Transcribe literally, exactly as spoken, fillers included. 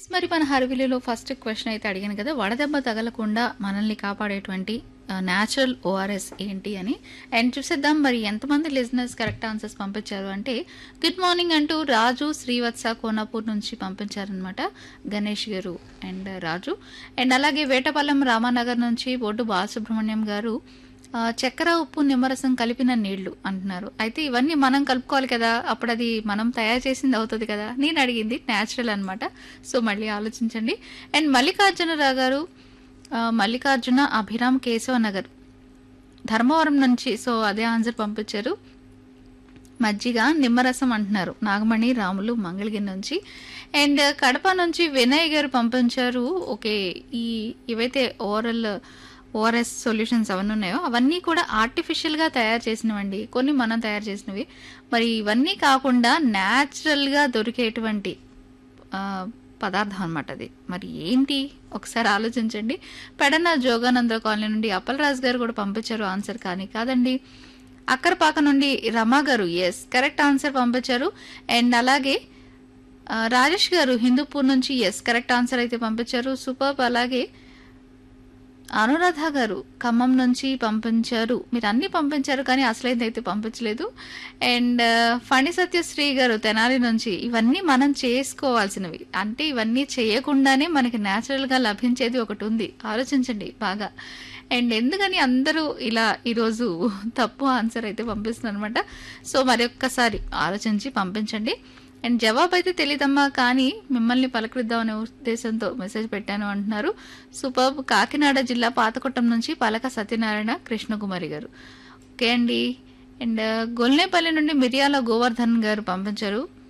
Yes మరి మన హర్విలీలో first question అయితే అడిగాను కదా, వడదెబ్బ తగలకుండా మనల్ని కాపాడేటువంటి న్యాచురల్ ఓఆర్ఎస్ ఏంటి అని. అండ్ చూసేద్దాం మరి ఎంతమంది లిజనర్స్ కరెక్ట్ ఆన్సర్స్ పంపించారు అంటే, గుడ్ మార్నింగ్ అంటూ రాజు శ్రీవత్స కోనాపూర్ నుంచి పంపించారనమాట గణేష్ గారు అండ్ రాజు. అండ్ అలాగే వేటపాలెం రామానగర్ నుంచి బొడ్డు బాలసుబ్రహ్మణ్యం గారు ఆ, చక్కెర ఉప్పు నిమ్మరసం కలిపిన నీళ్లు అంటున్నారు. అయితే ఇవన్నీ మనం కలుపుకోవాలి కదా, అప్పుడు అది మనం తయారు చేసింది అవుతుంది కదా. నేను అడిగింది న్యాచురల్ అనమాట. సో మళ్ళీ ఆలోచించండి. అండ్ మల్లికార్జునరావు గారు ఆ, మల్లికార్జున అభిరామ్ కేశవ నగర్ ధర్మవరం నుంచి సో అదే ఆన్సర్ పంపించారు. మజ్జిగ నిమ్మరసం అంటున్నారు నాగమణి రాములు మంగళగిరి నుంచి. అండ్ కడప నుంచి వినయ్ గారు పంపించారు. ఓకే, ఈ ఇవైతే ఓవరాల్ ఓఆర్ఎస్ సొల్యూషన్స్ అవన్నీ ఉన్నాయో అవన్నీ కూడా ఆర్టిఫిషియల్గా తయారు చేసినవండి, కొన్ని మనం తయారు చేసినవి. మరి ఇవన్నీ కాకుండా న్యాచురల్గా దొరికేటువంటి ఆ, పదార్థం అనమాట అది. మరి ఏంటి ఒకసారి ఆలోచించండి. పెడన జోగానంద కాలనీ నుండి అప్పలరాజు గారు కూడా పంపించారు ఆన్సర్, కానీ కాదండి. అక్కరపాక నుండి రమా గారు ఎస్ కరెక్ట్ ఆన్సర్ పంపించారు. అండ్ అలాగే ఆ, రాజేష్ గారు హిందూపూర్ నుంచి ఎస్ కరెక్ట్ ఆన్సర్ అయితే పంపించారు. సూపర్. అలాగే అనురాధ గారు ఖమ్మం నుంచి పంపించారు. మీరు అన్ని పంపించారు కానీ అసలైతే అయితే పంపించలేదు. అండ్ ఫణి సత్యశ్రీ గారు తెనాలి నుంచి ఇవన్నీ మనం చేసుకోవాల్సినవి, అంటే ఇవన్నీ చేయకుండానే మనకి న్యాచురల్గా లభించేది ఒకటి ఉంది, ఆలోచించండి బాగా. అండ్ ఎందుకని అందరూ ఇలా ఈరోజు తప్పు ఆన్సర్ అయితే పంపిస్తున్నారు అనమాట. సో మరి ఒక్కసారి ఆలోచించి పంపించండి. అండ్ జవాబు అయితే తెలియదమ్మా, కానీ మిమ్మల్ని పలకరిద్దామనే ఉద్దేశంతో మెసేజ్ పెట్టాను అంటున్నారు. సూపర్. కాకినాడ జిల్లా పాతకొట్టం నుంచి పలక సత్యనారాయణ కృష్ణకుమారి గారు. ఓకే అండి. అండ్ గొల్నేపల్లి నుండి మిరియాల గోవర్ధన్ గారు పంపించారు.